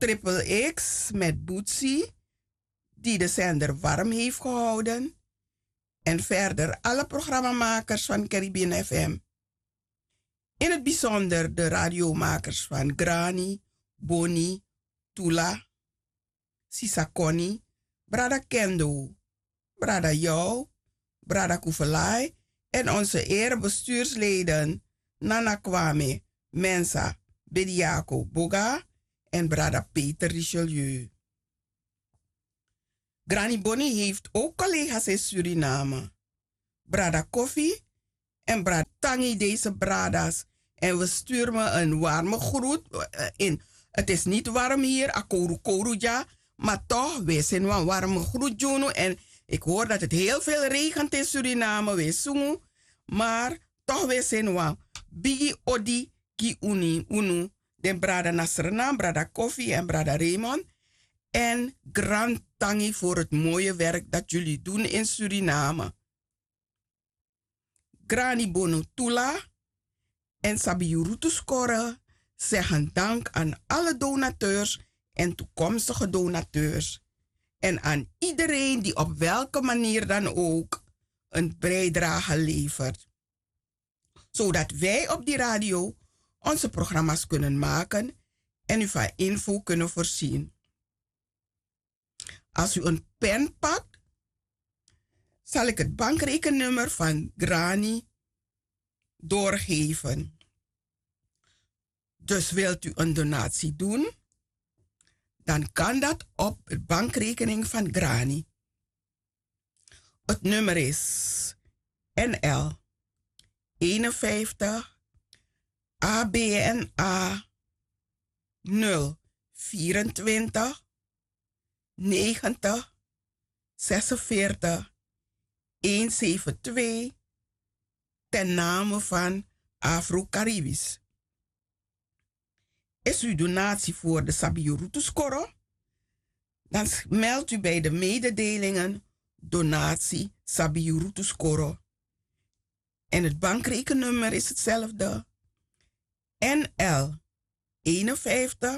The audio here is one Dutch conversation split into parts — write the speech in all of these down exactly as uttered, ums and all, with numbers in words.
Triple X met Bootsy, die de zender warm heeft gehouden. En verder alle programmamakers van Caribbean F M. In het bijzonder de radiomakers van Grani, Boni, Tula, Sisakoni, Brada Kendo, Brada Jou, Brada Kufelai en onze erebestuursleden Nana Kwame, Mensa, Bediako Boga en Brada Peter Richelieu. Granny Bonnie heeft ook collega's in Suriname. Brada Koffie en Brada Tangi deze brada's. En we sturen me een warme groet in. Het is niet warm hier, akoru koru ja, maar toch, we zijn een warme groet, Juno. En ik hoor dat het heel veel regent in Suriname, we zingen. Maar toch, we zijn een bigi odi ki uni unu. De Brada Nasrna, Brada Koffie en Brada Raymond. En Grand Tangi voor het mooie werk dat jullie doen in Suriname. Grani Bono Tula en Sabiurutu Score zeggen dank aan alle donateurs en toekomstige donateurs. En aan iedereen die op welke manier dan ook een bijdrage levert. Zodat wij op die radio onze programma's kunnen maken en u van info kunnen voorzien. Als u een pen pakt, zal ik het bankrekeningnummer van Grani doorgeven. Dus wilt u een donatie doen, dan kan dat op het bankrekening van Grani. Het nummer is N L eenenvijftig A B N A nul vierentwintig negentig zesenveertig honderdzevenentwintig ten name van Afro-Caribisch. Is uw donatie voor de Sabiurutu Score? Dan meldt u bij de mededelingen donatie Sabiurutu Score. En het bankrekeningnummer is hetzelfde. N L eenenvijftig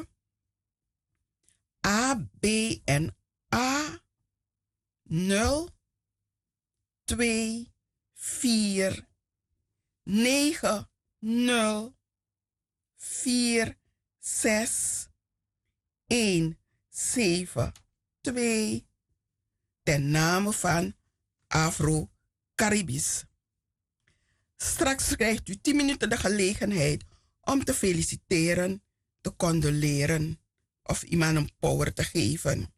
A B N A nul twee vier negen nul vier zes een zeven twee ten name van Afro-Caribisch. Straks krijgt u tien minuten de gelegenheid om te feliciteren, te condoleren of iemand een power te geven.